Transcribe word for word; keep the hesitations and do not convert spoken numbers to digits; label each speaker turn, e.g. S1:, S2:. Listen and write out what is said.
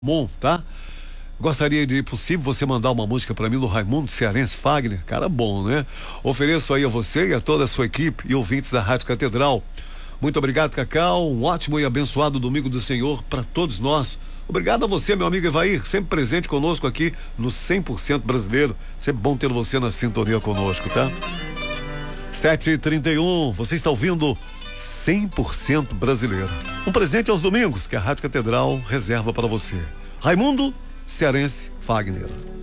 S1: Bom, tá? Gostaria de, possível, você mandar uma música para mim do Raimundo Cearense Fagner, cara bom, né? Ofereço aí a você e a toda a sua equipe e ouvintes da Rádio Catedral. Muito obrigado, Cacau, um ótimo e abençoado domingo do Senhor para todos nós. Obrigado a você, meu amigo Evair, sempre presente conosco aqui no cem por cento Brasileiro. Sempre bom ter você na sintonia conosco, tá? sete e trinta e um, você está ouvindo cem por cento Brasileiro. Um presente aos domingos que a Rádio Catedral reserva para você. Raimundo Cearense Fagner.